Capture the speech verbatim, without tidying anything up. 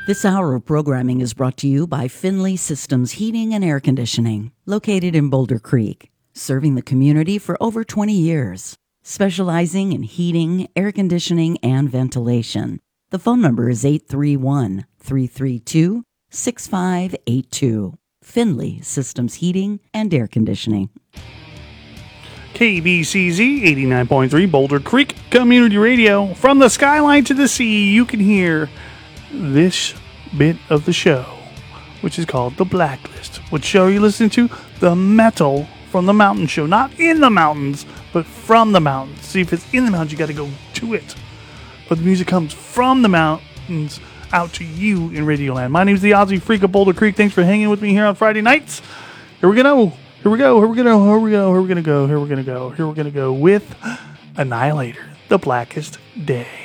This hour of programming is brought to you by Finley Systems Heating and Air Conditioning, located in Boulder Creek, serving the community for over twenty years, specializing in heating, air conditioning, and ventilation. The phone number is eight three one, three three two, six five eight two. Finley Systems Heating and Air Conditioning. K B C Z eighty-nine point three Boulder Creek Community Radio. From the skyline to the sea, you can hear this bit of the show, which is called The Blacklist. What show are you listening to? The Metal from the Mountain Show. Not in the mountains, but from the mountains. See, if it's in the mountains, you got to go to it. But the music comes from the mountains out to you in Radioland. My name's the Aussie Freak of Boulder Creek. Thanks for hanging with me here on Friday nights. Here we go. Here we go. Here we go. Here we go. Here we go. Here we go. Here we go. Here we're gonna go with Annihilator, The Blackest Day.